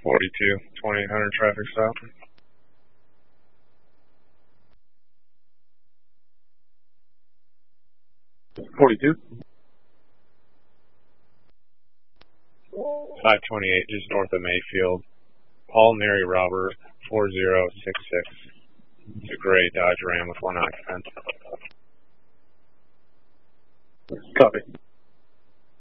42, 2800 traffic stop. .42. 528, just north of Mayfield. Paul Mary Robert, 4066. It's a gray Dodge Ram with one occupant. Copy.